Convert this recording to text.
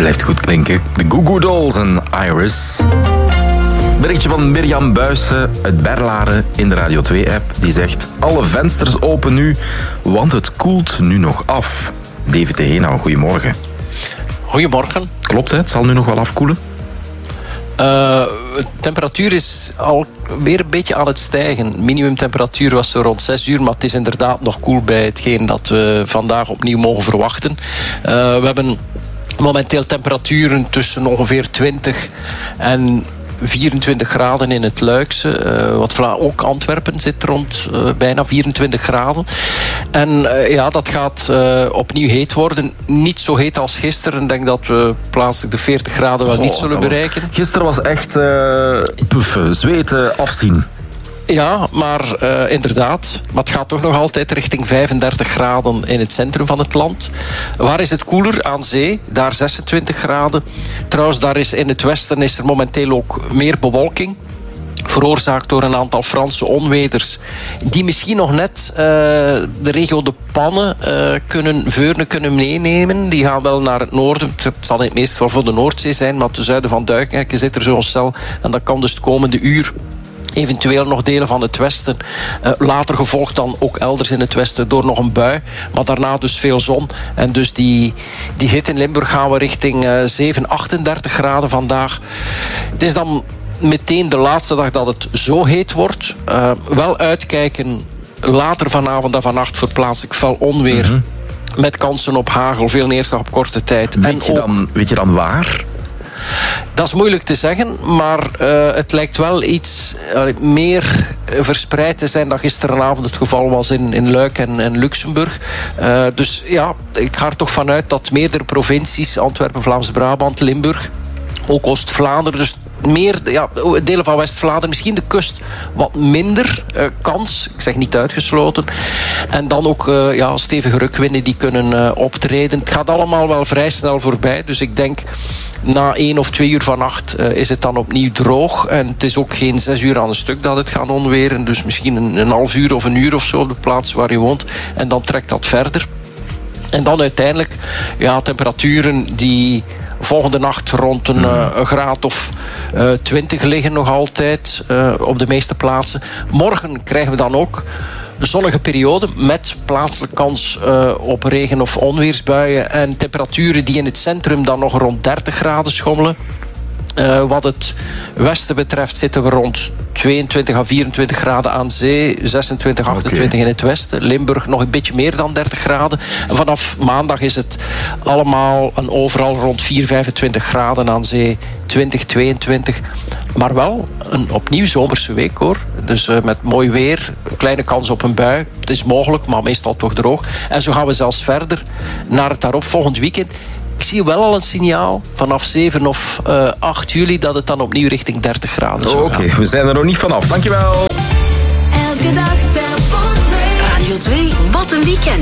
blijft goed klinken. De Goo Goo Dolls en Iris. Berichtje van Mirjam Buijsen uit Berlaren in de Radio 2-app. Die zegt, alle vensters open nu, want het koelt nu nog af. David de Heenau, goedemorgen. Goedemorgen. Klopt, hè? Het zal nu nog wel afkoelen? De temperatuur is alweer een beetje aan het stijgen. Minimumtemperatuur was zo rond 6 uur, maar het is inderdaad nog koel bij hetgeen dat we vandaag opnieuw mogen verwachten. We hebben momenteel temperaturen tussen ongeveer 20 en 24 graden in het Luikse. Ook Antwerpen zit rond bijna 24 graden. En dat gaat opnieuw heet worden. Niet zo heet als gisteren. Ik denk dat we plaatselijk de 40 graden wel niet zullen bereiken. Gisteren was echt puffen, zweten, afzien. Ja, maar inderdaad. Maar het gaat toch nog altijd richting 35 graden in het centrum van het land. Waar is het koeler? Aan zee. Daar 26 graden. Trouwens, daar is in het westen is er momenteel ook meer bewolking. Veroorzaakt door een aantal Franse onweders. Die misschien nog net de regio de Pannen Veurne kunnen meenemen. Die gaan wel naar het noorden. Het zal het meest wel voor de Noordzee zijn. Maar ten zuiden van Duikerke zit er zo'n cel. En dat kan dus het komende uur eventueel nog delen van het westen. Later gevolgd dan ook elders in het westen door nog een bui. Maar daarna dus veel zon. En dus die hit in Limburg gaan we richting 38 graden vandaag. Het is dan meteen de laatste dag dat het zo heet wordt. Wel uitkijken later vanavond en vannacht voor plaatselijk fel onweer. Mm-hmm. Met kansen op hagel, veel neerslag op korte tijd. Weet je dan waar? Dat is moeilijk te zeggen, maar het lijkt wel iets meer verspreid te zijn dan gisteravond het geval was in Luik en Luxemburg. Dus ja, ik ga er toch vanuit dat meerdere provincies, Antwerpen, Vlaams-Brabant, Limburg, ook Oost-Vlaanderen, dus meer delen van West-Vlaanderen, misschien de kust wat minder kans, ik zeg niet uitgesloten. En dan ook stevige rukwinden die kunnen optreden. Het gaat allemaal wel vrij snel voorbij, dus ik denk na 1 of 2 uur vannacht is het dan opnieuw droog. En het is ook geen 6 uur aan een stuk dat het gaat onweren. Dus misschien een half uur of een uur of zo op de plaats waar je woont. En dan trekt dat verder. En dan uiteindelijk temperaturen die volgende nacht rond een graad of 20 liggen nog altijd op de meeste plaatsen. Morgen krijgen we dan ook een zonnige periode met plaatselijk kans op regen- of onweersbuien. En temperaturen die in het centrum dan nog rond 30 graden schommelen. Wat het westen betreft zitten we rond 22 à 24 graden aan zee, 26, 28 in het westen. Limburg nog een beetje meer dan 30 graden. En vanaf maandag is het allemaal en overal rond 4, 25 graden aan zee, 20, 22. Maar wel een opnieuw zomerse week hoor. Dus met mooi weer, kleine kans op een bui. Het is mogelijk, maar meestal toch droog. En zo gaan we zelfs verder naar het daaropvolgend weekend. Ik zie wel al een signaal vanaf 7 of 8 juli dat het dan opnieuw richting 30 graden zou gaan. Oké, we zijn er nog niet vanaf. Dankjewel. Elke dag telt voor 2. Radio 2, wat een weekend.